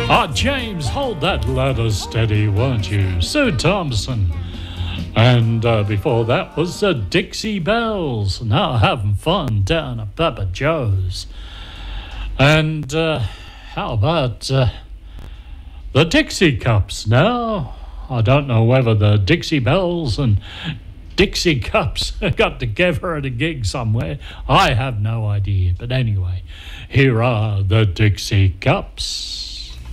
James, hold that ladder steady, won't you? Sue Thompson. And before that was the Dixie Bells. Now having fun down at Papa Joe's. And how about the Dixie Cups now? I don't know whether the Dixie Bells and Dixie Cups got together at a gig somewhere. I have no idea. But anyway, here are the Dixie Cups.